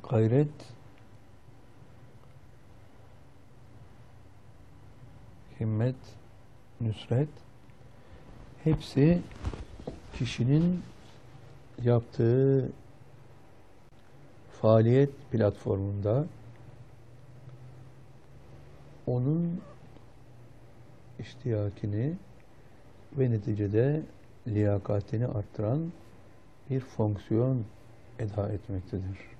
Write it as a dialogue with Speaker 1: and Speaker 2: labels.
Speaker 1: gayret, himmet, nüsret hepsi kişinin yaptığı faaliyet platformunda onun iştiyakini ve neticede liyakatini arttıran bir fonksiyon eda etmektedir.